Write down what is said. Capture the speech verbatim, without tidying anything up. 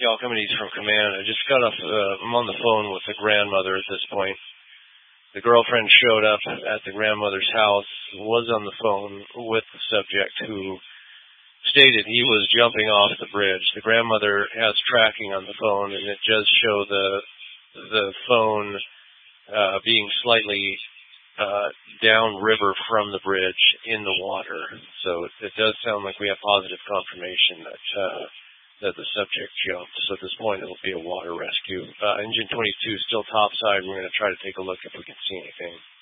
Y'all coming from command. I just got off. Uh, I'm on the phone with the grandmother at this point. The girlfriend showed up at the grandmother's house, was on the phone with the subject who stated he was jumping off the bridge. The grandmother has tracking on the phone, and it does show the the phone uh, being slightly uh, downriver from the bridge in the water. So it, it does sound like we have positive confirmation that uh, that the subject jumped. So at this point, it will be a water rescue. Uh, engine twenty-two still topside. We're going to try to take a look if we can see anything.